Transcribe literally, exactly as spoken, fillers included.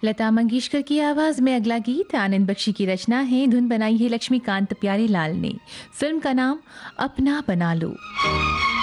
लता मंगेशकर की आवाज में अगला गीत आनंद बख्शी की रचना है, धुन बनाई है लक्ष्मीकांत प्यारेलाल ने। फिल्म का नाम अपना बना लो।